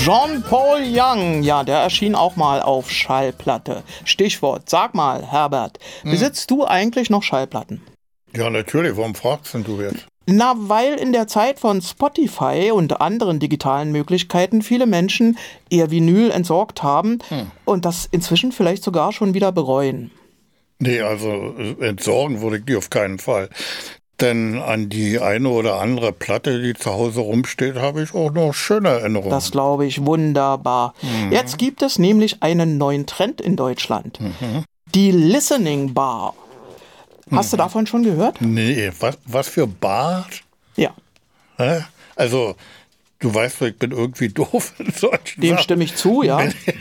John-Paul Young, ja, der erschien auch mal auf Schallplatte. Stichwort, sag mal, Herbert, besitzt du eigentlich noch Schallplatten? Ja, natürlich. Warum fragst denn du jetzt? Na, weil in der Zeit von Spotify und anderen digitalen Möglichkeiten viele Menschen ihr Vinyl entsorgt haben und das inzwischen vielleicht sogar schon wieder bereuen. Nee, also entsorgen würde ich die auf keinen Fall. Denn an die eine oder andere Platte, die zu Hause rumsteht, habe ich auch noch schöne Erinnerungen. Das glaube ich wunderbar. Jetzt gibt es nämlich einen neuen Trend in Deutschland. Die Listening Bar. Hast du davon schon gehört? Nee, was für Bar? Ja. Hä? Also, du weißt, ich bin irgendwie doof in solchen Dem Sachen. stimme ich zu, ja.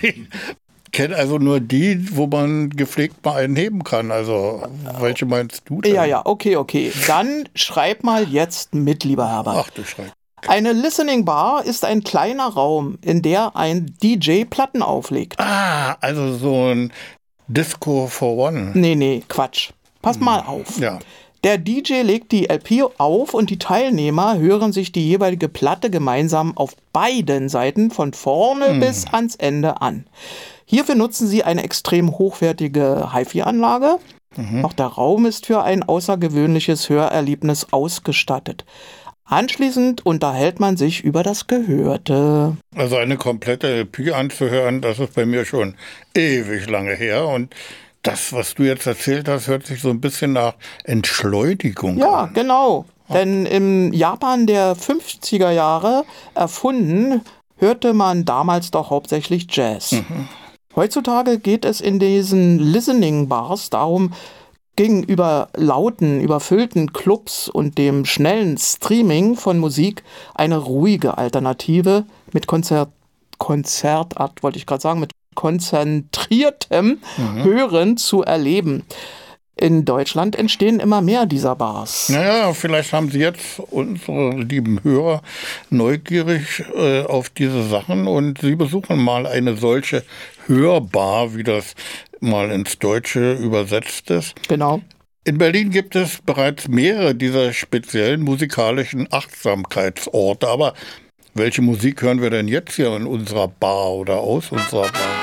Kenne also nur die, wo man gepflegt mal einen heben kann. Also, welche meinst du denn? Ja, okay. Dann schreib mal jetzt mit, lieber Herbert. Ach du Schreck. Eine Listening Bar ist ein kleiner Raum, in der ein DJ Platten auflegt. Ah, also so ein Disco for One. Nee, Quatsch. Pass mal auf. Ja. Der DJ legt die LP auf und die Teilnehmer hören sich die jeweilige Platte gemeinsam auf beiden Seiten von vorne bis ans Ende an. Hierfür nutzen sie eine extrem hochwertige HiFi-Anlage. Auch der Raum ist für ein außergewöhnliches Hörerlebnis ausgestattet. Anschließend unterhält man sich über das Gehörte. Also eine komplette LP anzuhören, das ist bei mir schon ewig lange her. Und das, was du jetzt erzählt hast, hört sich so ein bisschen nach Entschleunigung Ja, an. genau. Denn im Japan der 50er Jahre erfunden, hörte man damals doch hauptsächlich Jazz. Heutzutage geht es in diesen Listening Bars darum, gegenüber lauten, überfüllten Clubs und dem schnellen Streaming von Musik eine ruhige Alternative mit Konzertart, wollte ich gerade sagen, mit konzentriertem Hören zu erleben. In Deutschland entstehen immer mehr dieser Bars. Naja, vielleicht haben Sie jetzt unsere lieben Hörer neugierig auf diese Sachen und Sie besuchen mal eine solche Hörbar, wie das mal ins Deutsche übersetzt ist. Genau. In Berlin gibt es bereits mehrere dieser speziellen musikalischen Achtsamkeitsorte. Aber welche Musik hören wir denn jetzt hier in unserer Bar oder aus unserer Bar?